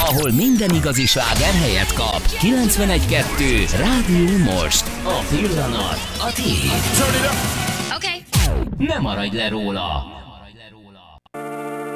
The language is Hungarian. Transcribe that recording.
ahol minden igazi sláger helyet kap. 91.2 Rádió Most. A pillanat a tiéd. Okay. Ne maradj le róla.